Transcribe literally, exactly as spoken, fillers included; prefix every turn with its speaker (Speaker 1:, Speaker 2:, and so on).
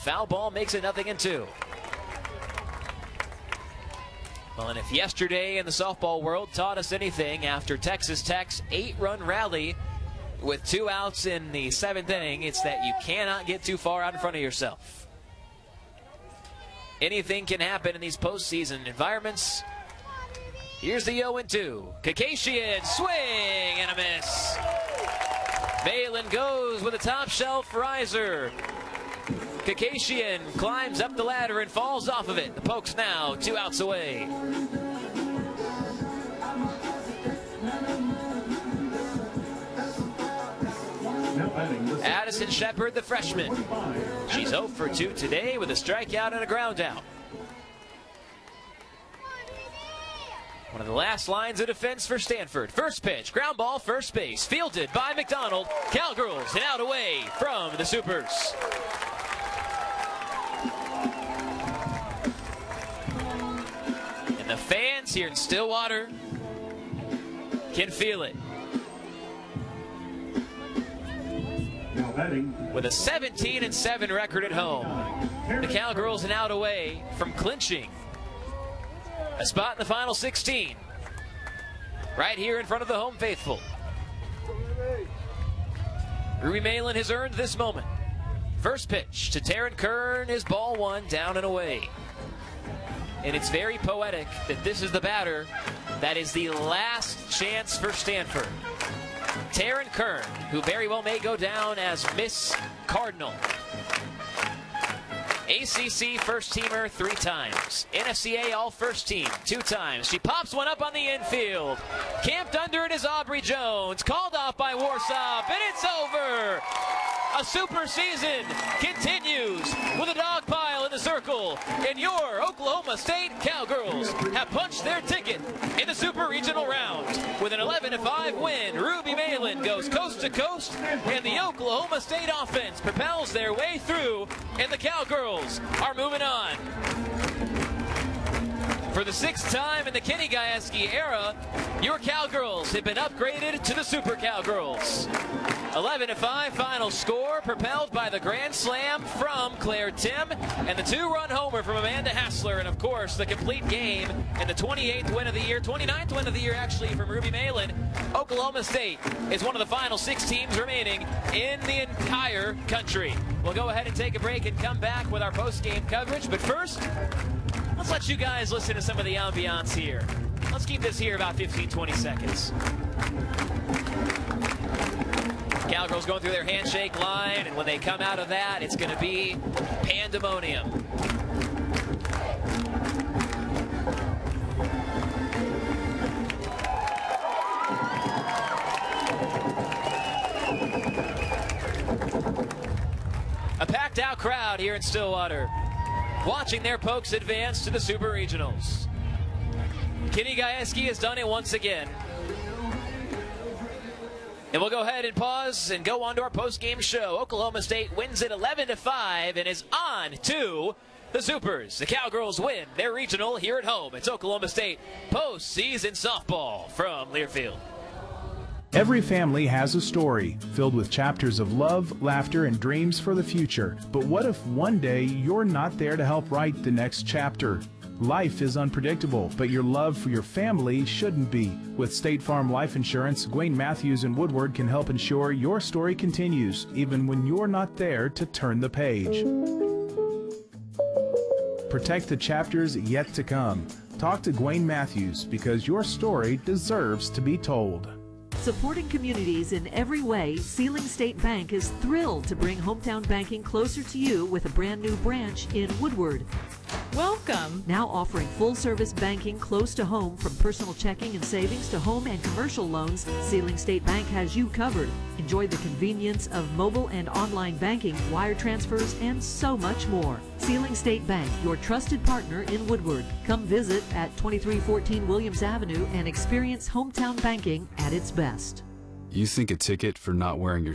Speaker 1: foul ball makes it nothing and two. Well, and if yesterday in the softball world taught us anything after Texas Tech's eight-run rally with two outs in the seventh inning, it's that you cannot get too far out in front of yourself. Anything can happen in these postseason environments. Here's the oh and two. Kakasian, swing and a miss. Malin goes with a top shelf riser. Kakasian climbs up the ladder and falls off of it. The Pokes now two outs away. Addison Shepard, the freshman. She's oh for two today with a strikeout and a ground out. One of the last lines of defense for Stanford. First pitch, ground ball, first base. Fielded by McDonald. Cowgirls and out away from the Supers. And the fans here in Stillwater can feel it. With a seventeen and seven record at home, the Cowgirls an out away from clinching a spot in the final sixteen, right here in front of the home faithful. Ruby Malin has earned this moment. First pitch to Taryn Kern is ball one, down and away. And it's very poetic that this is the batter that is the last chance for Stanford. Taryn Kern, who very well may go down as Miss Cardinal. A C C first teamer three times. N F C A all first team two times. She pops one up on the infield. Camped under it is Aubrey Jones. Called off by Warsop, and it's over. A super season continues with a dog pile in the circle, and your Oklahoma State Cowgirls have punched their ticket in the Super Regional round. With an eleven to five win, Ruby Malin goes coast to coast, and the Oklahoma State offense propels their way through, and the Cowgirls are moving on. For the sixth time in the Kenny Gajewski era, your Cowgirls have been upgraded to the Super Cowgirls. eleven to five final score, propelled by the grand slam from Claire Tim and the two-run homer from Amanda Hassler, and of course the complete game and the twenty-eighth win of the year, twenty-ninth win of the year actually from Ruby Malin. Oklahoma State is one of the final six teams remaining in the entire country. We'll go ahead and take a break and come back with our post-game coverage, but first, let's let you guys listen to some of the ambiance here. Let's keep this here about fifteen, twenty seconds. Cowgirls going through their handshake line, and when they come out of that, it's going to be pandemonium. A packed out crowd here in Stillwater, watching their Pokes advance to the Super Regionals. Kenny Gajewski has done it once again. And we'll go ahead and pause and go on to our post-game show. Oklahoma State wins it eleven to five and is on to the Supers. The Cowgirls win their regional here at home. It's Oklahoma State postseason softball from Learfield.
Speaker 2: Every family has a story filled with chapters of love, laughter, and dreams for the future. But what if one day you're not there to help write the next chapter? Life is unpredictable, but your love for your family shouldn't be. With State Farm Life Insurance, Gwayne Matthews and Woodward can help ensure your story continues, even when you're not there to turn the page. Protect the chapters yet to come. Talk to Gwayne Matthews, because your story deserves to be told.
Speaker 3: Supporting communities in every way, Sealing State Bank is thrilled to bring hometown banking closer to you with a brand new branch in Woodward.
Speaker 4: Welcome.
Speaker 3: Now offering full-service banking close to home, from personal checking and savings to home and commercial loans, Sealing State Bank has you covered. Enjoy the convenience of mobile and online banking, wire transfers, and so much more. Sealing State Bank, your trusted partner in Woodward. Come visit at twenty-three fourteen Williams Avenue and experience hometown banking at its best.
Speaker 5: You think a ticket for not wearing your